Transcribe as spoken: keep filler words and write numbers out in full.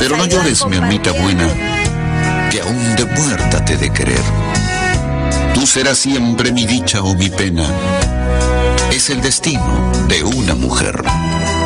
Pero no llores, mi almita buena, que aún de muerta te de querer. Tú serás siempre mi dicha o mi pena. Es el destino de una mujer.